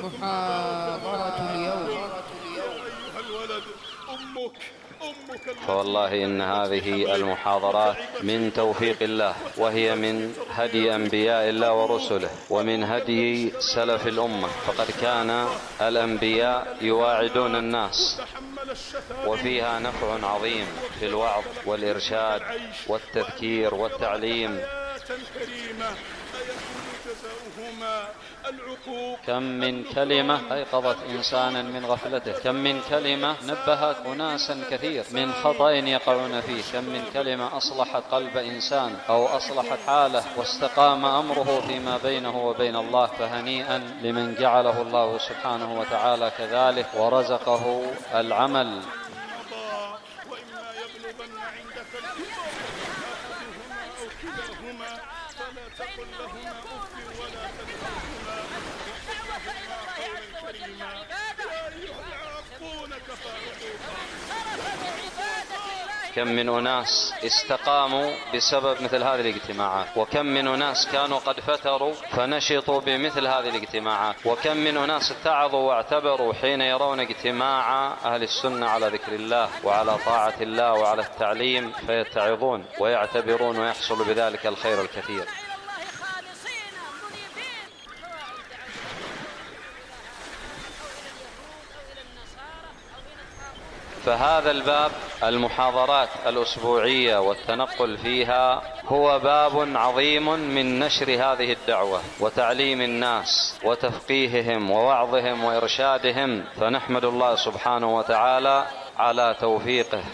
محاضرة اليوم. فوالله إن هذه المحاضرات من توفيق الله، وهي من هدي أنبياء الله ورسله، ومن هدي سلف الأمة. فقد كان الأنبياء يواعدون الناس، وفيها نفع عظيم في الوعظ والإرشاد والتذكير والتعليم. كم من كلمة أيقظت إنسانا من غفلته، كم من كلمة نبهت أناسا كثير من خطأ يقعون فيه، كم من كلمة أصلحت قلب إنسان أو أصلحت حاله واستقام أمره فيما بينه وبين الله. فهنيئا لمن جعله الله سبحانه وتعالى كذلك ورزقه العمل. كم من أناس استقاموا بسبب مثل هذه الاجتماعات، وكم من أناس كانوا قد فتروا فنشطوا بمثل هذه الاجتماعات، وكم من أناس اتعظوا واعتبروا حين يرون اجتماع أهل السنة على ذكر الله وعلى طاعة الله وعلى التعليم فيتعظون ويعتبرون ويحصل بذلك الخير الكثير. فهذا الباب، المحاضرات الأسبوعية والتنقل فيها، هو باب عظيم من نشر هذه الدعوة وتعليم الناس وتفقيههم ووعظهم وإرشادهم. فنحمد الله سبحانه وتعالى على توفيقه.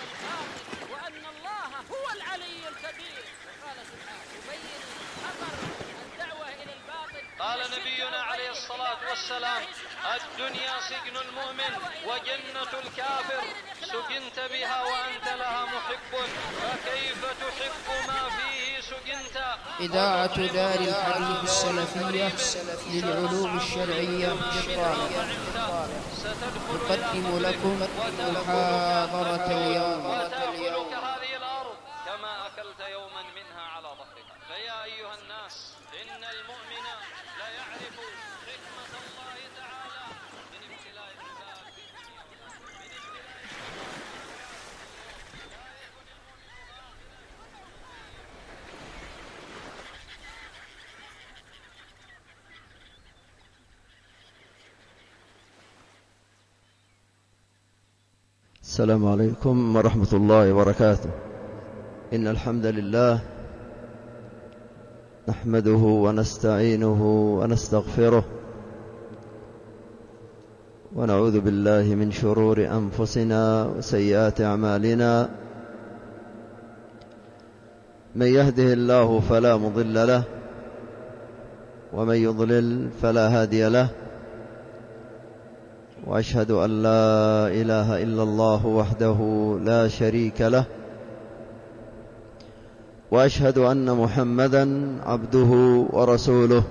قال نبينا عليه الصلاة والسلام: الدنيا سجن المؤمن وجنة الكافر، سجنت بها وأنت لها محب، فكيف تحب ما فيه سجنت. إذاعة دار الحديث السلفية للعلوم الشرعية الطالبة تقدم لكم محاضرة اليوم. وتأكلك هذه الأرض كما أكلت يوما منها على ظهرها. فيا أيها الناس، إن المؤمن لا يعرف حكمة الله تعالى من ابتلاء العباد في الدنيا. السلام عليكم ورحمة الله وبركاته. إن الحمد لله نحمده ونستعينه ونستغفره، ونعوذ بالله من شرور أنفسنا وسيئات أعمالنا. من يهده الله فلا مضل له، ومن يضلل فلا هادي له. وأشهد أن لا إله إلا الله وحده لا شريك له، وأشهد أن محمدًا عبده ورسوله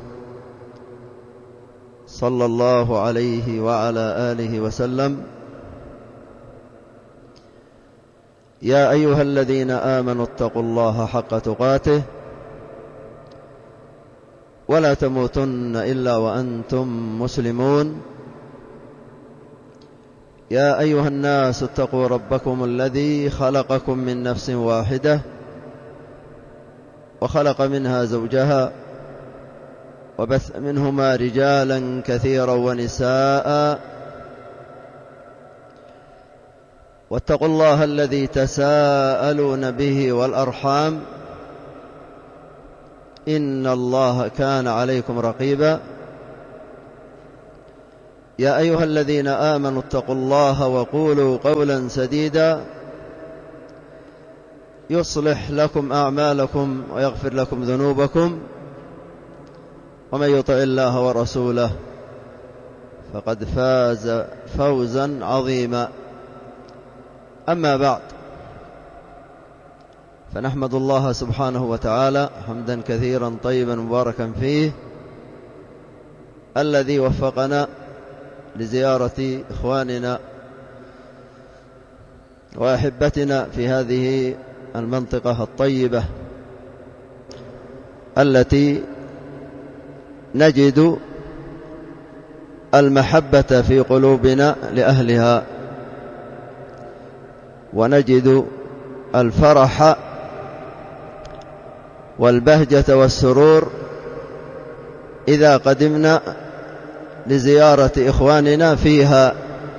صلى الله عليه وعلى آله وسلم. يا أيها الذين آمنوا اتقوا الله حق تقاته ولا تموتن إلا وأنتم مسلمون. يا أيها الناس اتقوا ربكم الذي خلقكم من نفس واحدة وخلق منها زوجها وبث منهما رجالا كثيرا ونساء. واتقوا الله الذي تساءلون به والأرحام، إن الله كان عليكم رقيبا. يا أيها الذين آمنوا اتقوا الله وقولوا قولا سديدا يصلح لكم أعمالكم ويغفر لكم ذنوبكم، ومن يطع الله ورسوله فقد فاز فوزا عظيما. أما بعد، فنحمد الله سبحانه وتعالى حمدا كثيرا طيبا مباركا فيه، الذي وفقنا لزيارة إخواننا وأحبتنا في هذه المنطقة الطيبة التي نجد المحبة في قلوبنا لأهلها، ونجد الفرح والبهجة والسرور إذا قدمنا لزيارة إخواننا فيها.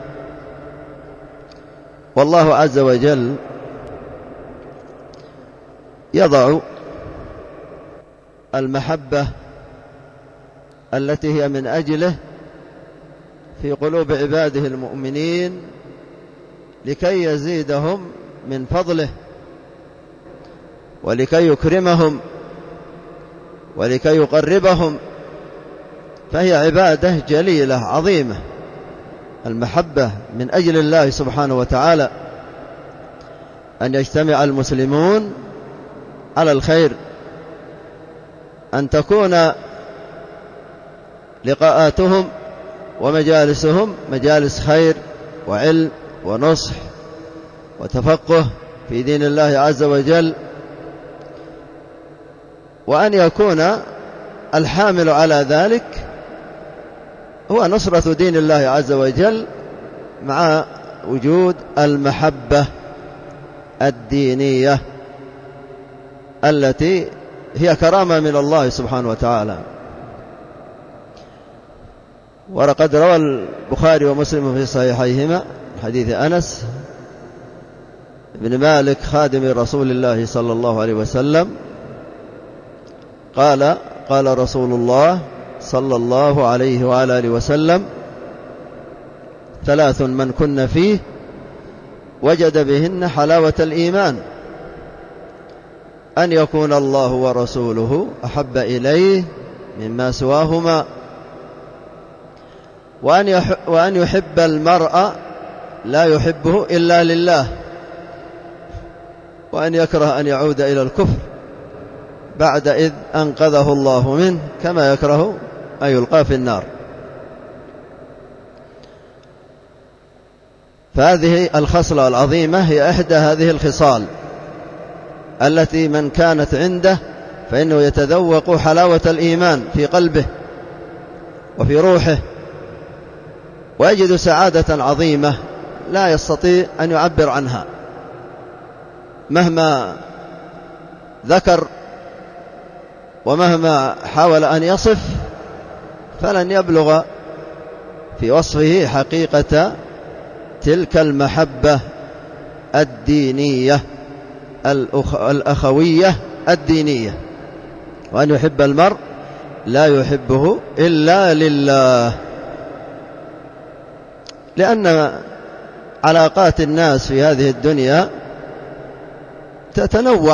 والله عز وجل يضع المحبة التي هي من أجله في قلوب عباده المؤمنين لكي يزيدهم من فضله، ولكي يكرمهم، ولكي يقربهم. فهي عبادة جليلة عظيمة، المحبة من أجل الله سبحانه وتعالى، أن يجتمع المسلمون على الخير، أن تكون لقاءاتهم ومجالسهم مجالس خير وعلم ونصح وتفقه في دين الله عز وجل، وأن يكون الحامل على ذلك هو نصرة دين الله عز وجل مع وجود المحبة الدينية التي هي كرامة من الله سبحانه وتعالى. ولقد روى البخاري ومسلم في صحيحيهما حديث أنس بن مالك خادم رسول الله صلى الله عليه وسلم قال: قال رسول الله صلى الله عليه وعلى آله وسلم: ثلاث من كن فيه وجد بهن حلاوة الإيمان: أن يكون الله ورسوله أحب إليه مما سواهما، وأن يحب المرء لا يحبه إلا لله، وأن يكره أن يعود إلى الكفر بعد إذ أنقذه الله منه، كما يكره أن يلقى في النار. فهذه الخصلة العظيمة هي إحدى هذه الخصال التي من كانت عنده فإنه يتذوق حلاوة الإيمان في قلبه وفي روحه، ويجد سعادة عظيمة لا يستطيع أن يعبر عنها مهما ذكر ومهما حاول أن يصف، فلن يبلغ في وصفه حقيقة تلك المحبة الدينية الأخوية الدينية. وأن يحب المرء لا يحبه إلا لله، لأن علاقات الناس في هذه الدنيا تتنوع،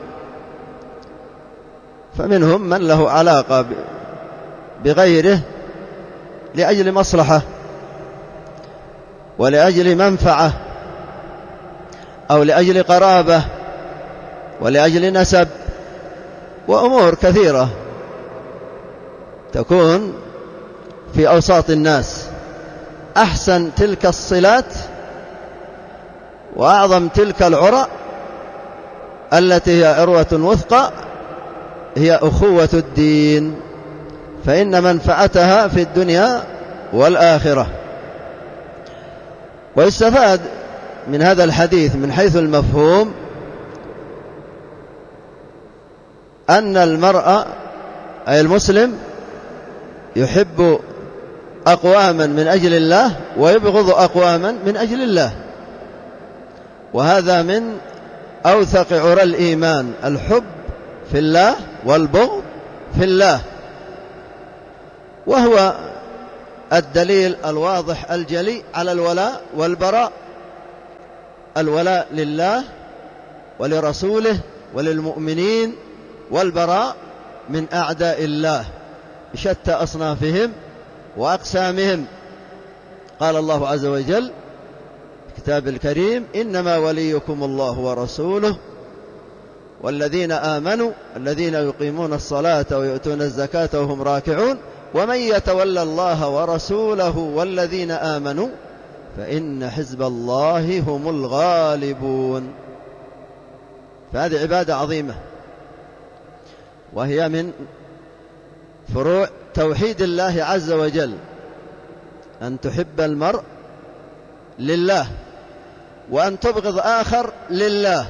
فمنهم من له علاقة بغيره لأجل مصلحة ولأجل منفعة أو لأجل قرابة ولأجل نسب وأمور كثيرة تكون في أوساط الناس. أحسن تلك الصلات وأعظم تلك العرى التي هي عروة وثقى هي أخوة الدين، فإن منفعتها في الدنيا والآخرة. ويستفاد من هذا الحديث من حيث المفهوم أن المرء أي المسلم يحب أقواما من أجل الله ويبغض أقواما من أجل الله، وهذا من أوثق عرى الإيمان، الحب في الله والبغض في الله، وهو الدليل الواضح الجلي على الولاء والبراء. الولاء لله ولرسوله وللمؤمنين، والبراء من أعداء الله بشتى أصنافهم وأقسامهم. قال الله عز وجل في كتاب الكريم: إنما وليكم الله ورسوله والذين آمنوا الذين يقيمون الصلاة ويؤتون الزكاة وهم راكعون ومن يتولى الله ورسوله والذين آمنوا فإن حزب الله هم الغالبون. فهذه عبادة عظيمة، وهي من فروع توحيد الله عز وجل، أن تحب المرء لله وأن تبغض آخر لله،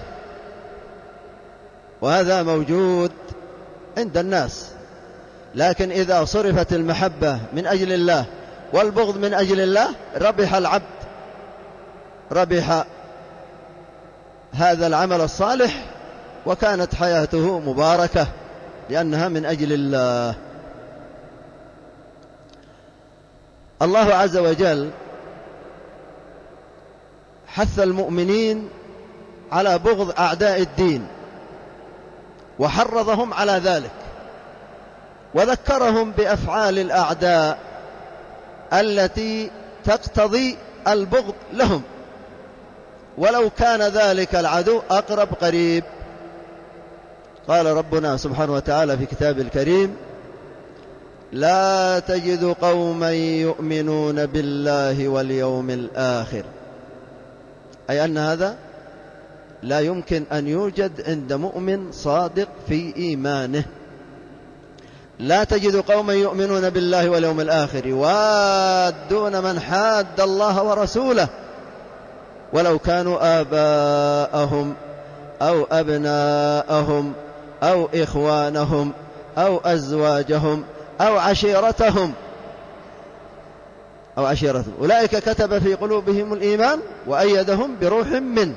وهذا موجود عند الناس. لكن إذا صرفت المحبة من أجل الله والبغض من أجل الله ربح العبد، ربح هذا العمل الصالح، وكانت حياته مباركة لأنها من أجل الله. الله عز وجل حث المؤمنين على بغض أعداء الدين وحرضهم على ذلك، وذكرهم بأفعال الأعداء التي تقتضي البغض لهم ولو كان ذلك العدو أقرب قريب. قال ربنا سبحانه وتعالى في كتابه الكريم: لا تجد قوما يؤمنون بالله واليوم الآخر، أي أن هذا لا يمكن أن يوجد عند مؤمن صادق في إيمانه. لا تجد قوما يؤمنون بالله واليوم الآخر يوادون من حاد الله ورسوله ولو كانوا آباءهم أو أبناءهم أو إخوانهم أو أزواجهم أو عشيرتهم أولئك كتب في قلوبهم الإيمان وأيدهم بروح منه.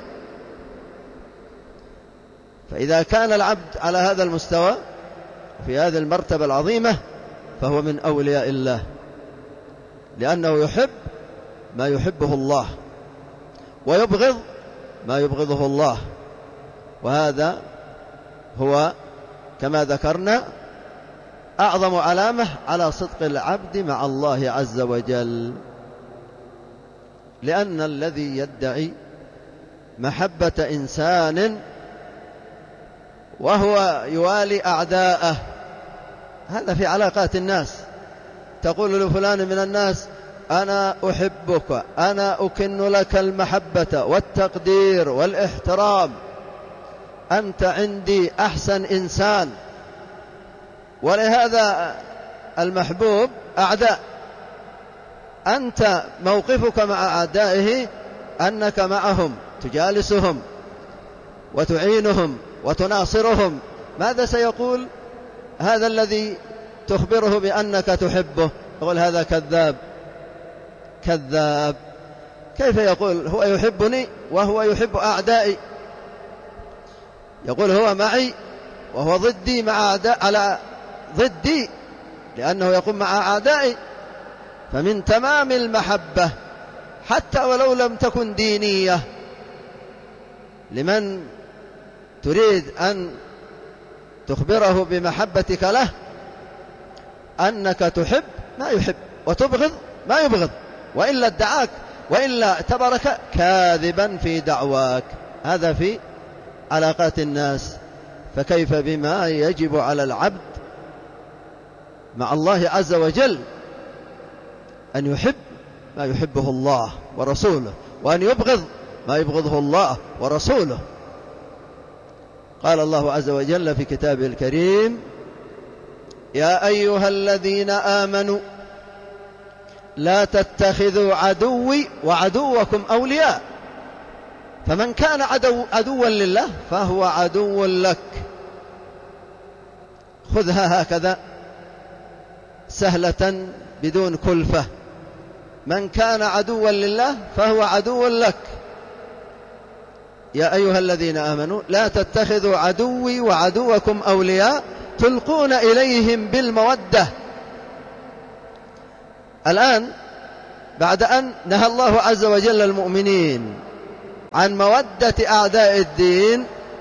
فإذا كان العبد على هذا المستوى في هذه المرتبة العظيمة فهو من أولياء الله، لأنه يحب ما يحبه الله ويبغض ما يبغضه الله، وهذا هو كما ذكرنا أعظم علامة على صدق العبد مع الله عز وجل. لأن الذي يدعي محبة إنسان وهو يوالي أعداءه، هذا في علاقات الناس. تقول لفلان من الناس: أنا أحبك، أنا أكن لك المحبة والتقدير والاحترام، أنت عندي أحسن إنسان. ولهذا المحبوب أعداء، أنت موقفك مع أعدائه أنك معهم تجالسهم وتعينهم وتناصرهم. ماذا سيقول هذا الذي تخبره بأنك تحبه؟ يقول: هذا كذاب كذاب. كيف يقول هو يحبني وهو يحب أعدائي؟ يقول هو معي وهو ضدي مع أعداء، على ضدي، لأنه يقوم مع أعدائي. فمن تمام المحبة حتى ولو لم تكن دينية لمن تريد أن تخبره بمحبتك له أنك تحب ما يحب وتبغض ما يبغض، وإلا ادعاك وإلا اعتبرك كاذبا في دعواك. هذا في علاقات الناس، فكيف بما يجب على العبد مع الله عز وجل؟ أن يحب ما يحبه الله ورسوله، وأن يبغض ما يبغضه الله ورسوله. قال الله عز وجل في كتابه الكريم: يا أيها الذين آمنوا لا تتخذوا عدوي وعدوكم أولياء. فمن كان عدوا لله فهو عدو لك. خذها هكذا سهلة بدون كلفة: من كان عدوا لله فهو عدو لك. يا أيها الذين آمنوا لا تتخذوا عدوي وعدوكم أولياء تلقون إليهم بالمودة. الآن بعد أن نهى الله عز وجل المؤمنين عن مودة أعداء الدين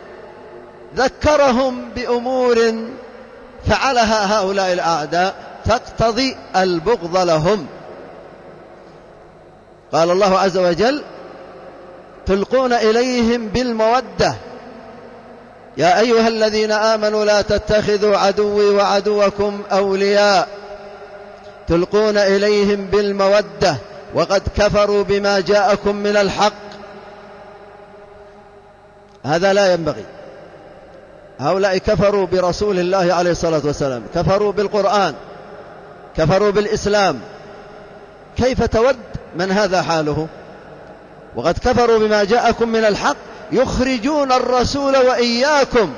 ذكرهم بأمور فعلها هؤلاء الأعداء تقتضي البغض لهم. قال الله عز وجل: تلقون إليهم بالمودة. يا أيها الذين آمنوا لا تتخذوا عدوي وعدوكم أولياء تلقون إليهم بالمودة وقد كفروا بما جاءكم من الحق. هذا لا ينبغي. هؤلاء كفروا برسول الله عليه الصلاة والسلام، كفروا بالقرآن، كفروا بالإسلام، كيف تود من هذا حاله؟ وقد كفروا بما جاءكم من الحق يخرجون الرسول وإياكم،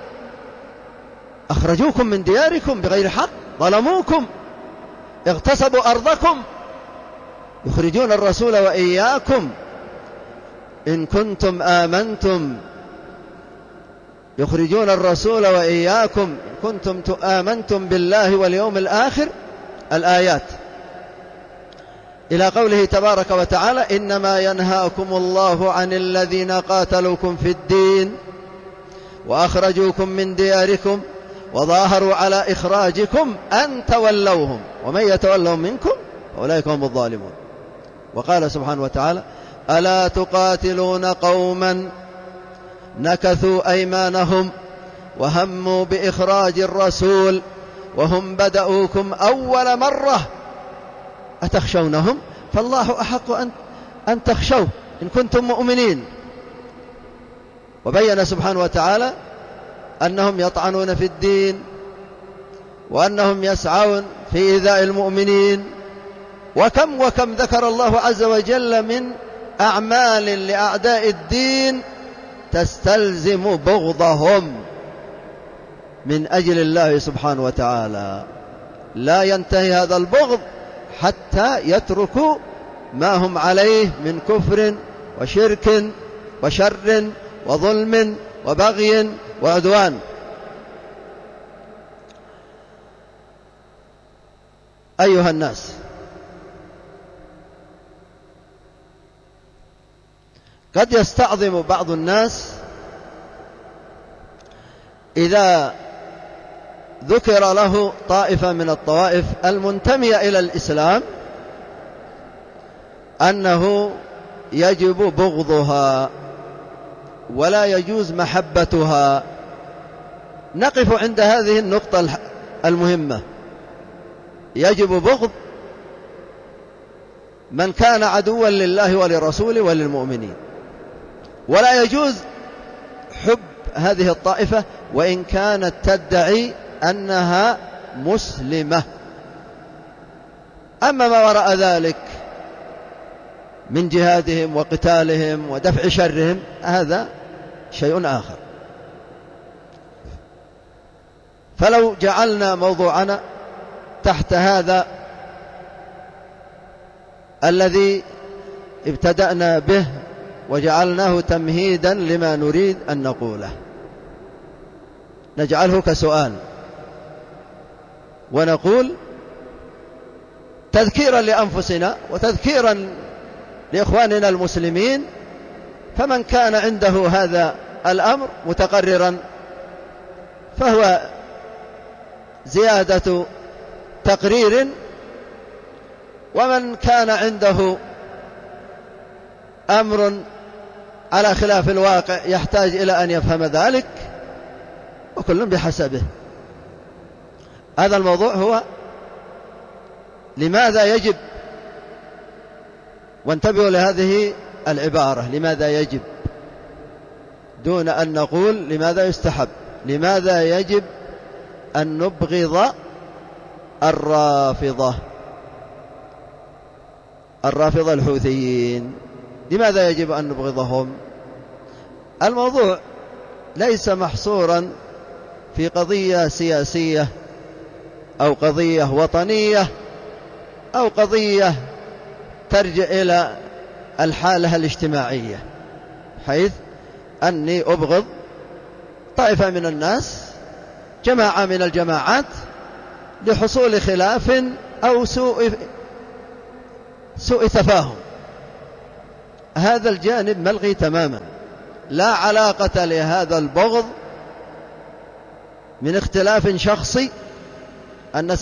أخرجوكم من دياركم بغير حق، ظلموكم، اغتصبوا أرضكم، يخرجون الرسول وإياكم إن كنتم آمنتم، يخرجون الرسول وإياكم إن كنتم آمنتم بالله واليوم الآخر، الآيات إلى قوله تبارك وتعالى: إنما ينهاكم الله عن الذين قاتلوكم في الدين وأخرجوكم من دياركم وظاهروا على إخراجكم أن تولوهم ومن يتولهم منكم أولئك هم الظالمون. وقال سبحانه وتعالى: ألا تقاتلون قوما نكثوا أيمانهم وهموا بإخراج الرسول وهم بدأوكم أول مرة أتخشونهم فالله أحق أن تخشوه إن كنتم مؤمنين. وبين سبحانه وتعالى أنهم يطعنون في الدين وأنهم يسعون في إيذاء المؤمنين، وكم ذكر الله عز وجل من أعمال لأعداء الدين تستلزم بغضهم من أجل الله سبحانه وتعالى. لا ينتهي هذا البغض حتى يتركوا ما هم عليه من كفر وشرك وشر وظلم وبغي وعدوان. أيها الناس، قد يستعظم بعض الناس إذا ذكر له طائفة من الطوائف المنتمية إلى الإسلام أنه يجب بغضها ولا يجوز محبتها. نقف عند هذه النقطة المهمة: يجب بغض من كان عدوا لله ولرسوله وللمؤمنين، ولا يجوز حب هذه الطائفة وإن كانت تدعي أنها مسلمة. أما ما وراء ذلك من جهادهم وقتالهم ودفع شرهم هذا شيء آخر. فلو جعلنا موضوعنا تحت هذا الذي ابتدأنا به وجعلناه تمهيدا لما نريد أن نقوله، نجعله كسؤال ونقول تذكيرا لأنفسنا وتذكيرا لإخواننا المسلمين: فمن كان عنده هذا الأمر متقررا فهو زيادة تقرير، ومن كان عنده أمر على خلاف الواقع يحتاج إلى أن يفهم ذلك، وكل بحسبه. هذا الموضوع هو لماذا يجب، وانتبهوا لهذه العبارة: لماذا يجب، دون أن نقول لماذا يستحب. لماذا يجب أن نبغض الرافضة الحوثيين؟ لماذا يجب أن نبغضهم؟ الموضوع ليس محصورا في قضية سياسية أو قضية وطنية أو قضية ترجع إلى الحالة الاجتماعية، حيث أني أبغض طائفة من الناس، جماعة من الجماعات، لحصول خلاف أو سوء تفاهم. هذا الجانب ملغي تماما، لا علاقة لهذا البغض من اختلاف شخصي أن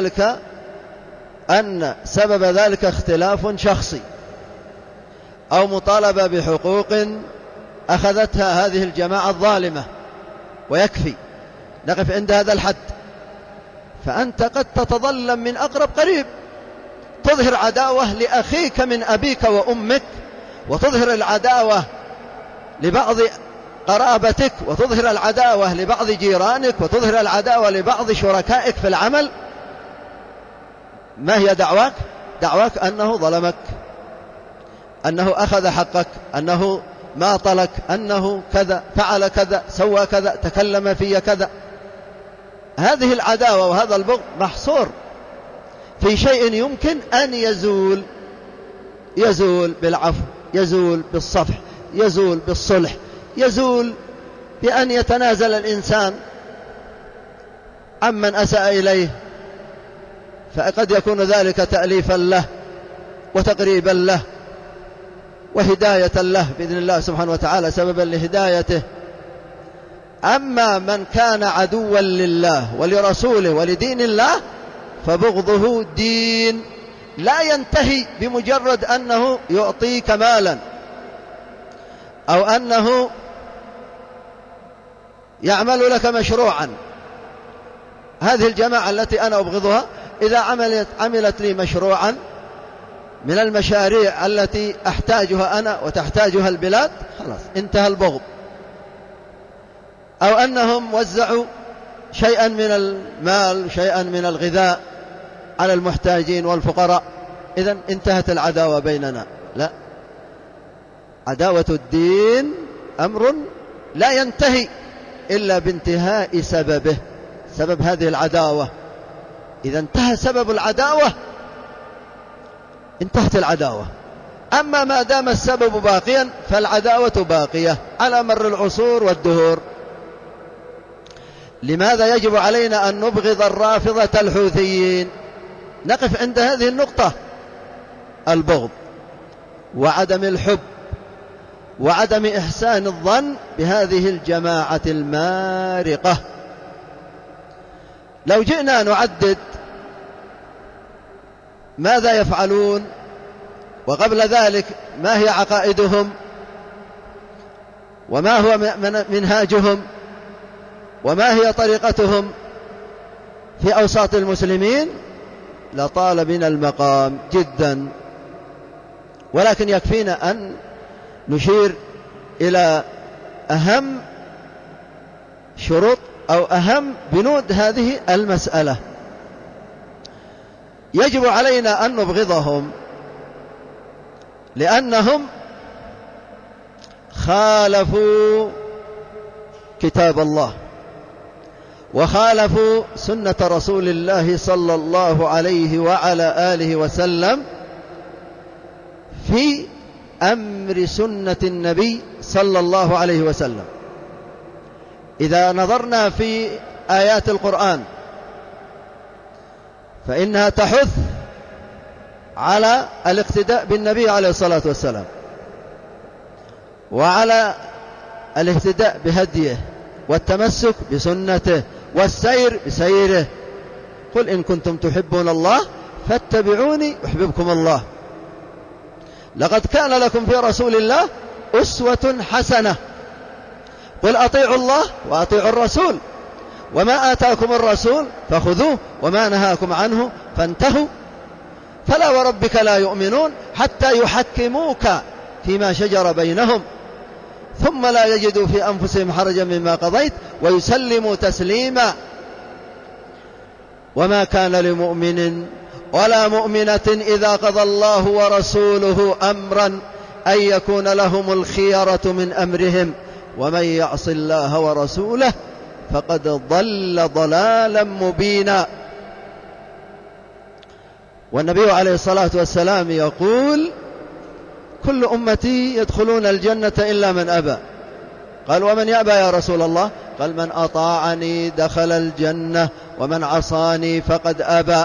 سبب ذلك اختلاف شخصي أو مطالبة بحقوق أخذتها هذه الجماعة الظالمة، ويكفي نقف عند هذا الحد. فأنت قد تتظلم من أقرب قريب، تظهر عداوة لأخيك من أبيك وأمك، وتظهر العداوة لبعض قرابتك، وتظهر العداوة لبعض جيرانك، وتظهر العداوة لبعض شركائك في العمل. ما هي دعواك؟ دعواك أنه ظلمك، أنه أخذ حقك، أنه ماطلك، أنه كذا، فعل كذا، سوى كذا، تكلم في كذا. هذه العداوة وهذا البغض محصور في شيء يمكن أن يزول بالعفو، يزول بالصفح، يزول بالصلح، يزول بأن يتنازل الإنسان عمن أساء إليه، فقد يكون ذلك تأليفا له وتقريبا له وهداية له بإذن الله سبحانه وتعالى، سببا لهدايته. أما من كان عدوا لله ولرسوله ولدين الله فبغضه دين لا ينتهي بمجرد أنه يعطيك مالا أو أنه يعمل لك مشروعا. هذه الجماعة التي أنا أبغضها إذا عملت لي مشروعا من المشاريع التي أحتاجها أنا وتحتاجها البلاد، خلاص انتهى البغض. أو أنهم وزعوا شيئا من المال، شيئا من الغذاء على المحتاجين والفقراء، إذن انتهت العداوة بيننا. لا، عداوة الدين أمر لا ينتهي إلا بانتهاء سببه، سبب هذه العداوة. إذا انتهى سبب العداوة انتهت العداوة. أما ما دام السبب باقيا فالعداوة باقية على مر العصور والدهور. لماذا يجب علينا أن نبغض الرافضة الحوثيين؟ نقف عند هذه النقطة: البغض وعدم الحب وعدم إحسان الظن بهذه الجماعة المارقة. لو جئنا نعدد ماذا يفعلون، وقبل ذلك ما هي عقائدهم، وما هو منهاجهم، وما هي طريقتهم في أوساط المسلمين، لطال بنا المقام جدا. ولكن يكفينا أن نشير إلى أهم شروط أو أهم بنود هذه المسألة. يجب علينا أن نبغضهم لأنهم خالفوا كتاب الله وخالفوا سنة رسول الله صلى الله عليه وعلى آله وسلم في أمر سنة النبي صلى الله عليه وسلم. إذا نظرنا في آيات القرآن فإنها تحث على الاقتداء بالنبي عليه الصلاة والسلام وعلى الاهتداء بهديه والتمسك بسنته والسير بسيره. قل إن كنتم تحبون الله فاتبعوني يحببكم الله. لقد كان لكم في رسول الله أسوة حسنة. قل أطيعوا الله وأطيعوا الرسول وما آتاكم الرسول فخذوه وما نهاكم عنه فانتهوا. فلا وربك لا يؤمنون حتى يحكموك فيما شجر بينهم ثم لا يجدوا في أنفسهم حرجا مما قضيت ويسلموا تسليما. وما كان لمؤمن ولا مؤمنة إذا قضى الله ورسوله أمرا أن يكون لهم الخيرة من أمرهم ومن يعص الله ورسوله فقد ضل ضلالا مبينا. والنبي عليه الصلاة والسلام يقول: كل أمتي يدخلون الجنة إلا من أبى. قال: ومن يأبى يا رسول الله؟ قال: من أطاعني دخل الجنة ومن عصاني فقد أبى.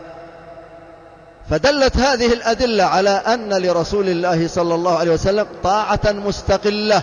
فدلت هذه الأدلة على أن لرسول الله صلى الله عليه وسلم طاعة مستقلة